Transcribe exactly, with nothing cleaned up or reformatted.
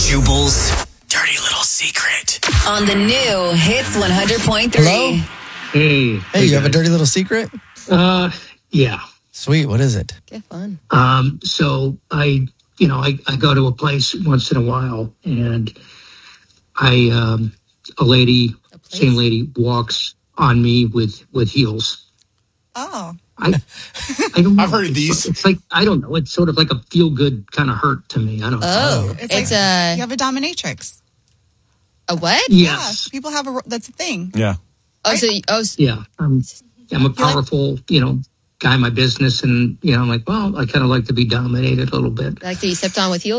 Jubal's dirty little secret. On the new Hits one hundred point three. Hello? Hey. Hey, you have a dirty little secret? Uh, yeah. Sweet. What is it? Get fun. Um, so I, you know, I, I go to a place once in a while, and I, um, a lady, same lady walks on me with, with heels. Oh. I, I don't know. I've heard of these. It's like, I don't know. It's sort of like a feel good kind of hurt to me. I don't know. Oh, It's, it's, like a you have a dominatrix. a what? Yes. Yeah, people have a that's a thing. Yeah. Oh, so you- oh, so- Yeah. I'm, I'm a powerful, you know, guy in my business. And, you know, I'm like, well, I kind of like to be dominated a little bit. like that you stepped on with heels.